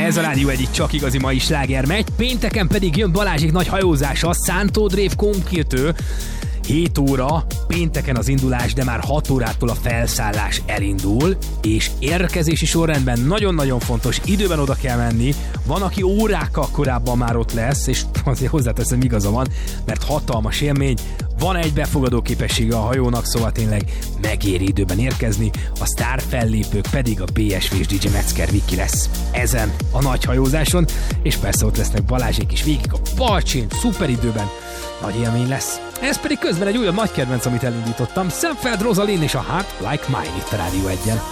Ez a Rádió egyik csak igazi mai sláger megy. Pénteken pedig jön Balázsék nagy hajózása Santo Drave Conquistő. 7 óra, pénteken az indulás, de már 6 órától a felszállás elindul, és érkezési sorrendben nagyon-nagyon fontos, időben oda kell menni, van, aki órákkal korábban már ott lesz, és azért hozzáteszem, igaza van, mert hatalmas élmény, van egy befogadó képessége a hajónak, szóval tényleg megéri időben érkezni, a sztár fellépők pedig a BSV és DJ Metzger Viki lesz ezen a nagy hajózáson, és persze ott lesznek Balázsék is végig a Balcsén, szuper időben, nagy élmény lesz. Ez pedig közben egy újabb nagy kedvenc, amit elindítottam, Szemfeld Rosalind és a Heart Like Mine itt a Rádió 1-en.